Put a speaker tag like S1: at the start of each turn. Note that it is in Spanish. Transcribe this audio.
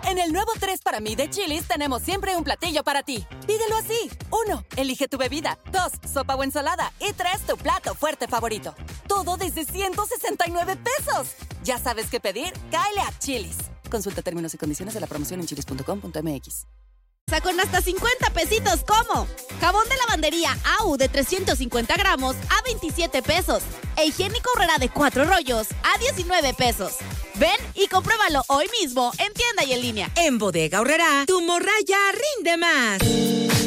S1: En el nuevo 3 para mí de Chili's tenemos siempre un platillo para ti. Pídelo así. 1. Elige tu bebida. 2. Sopa o ensalada. Y 3. Tu plato fuerte favorito. Todo desde 169 pesos. ¿Ya sabes qué pedir? Cáele a Chili's. Consulta términos y condiciones de la promoción en chilis.com.mx.
S2: Con hasta 50 pesitos, ¿cómo? Jabón de lavandería AU de 350 gramos a 27 pesos. E higiénico Aurrera de 4 rollos a 19 pesos. Ven y compruébalo hoy mismo en tienda y en línea.
S3: En Bodega Aurrera, tu morralla rinde más.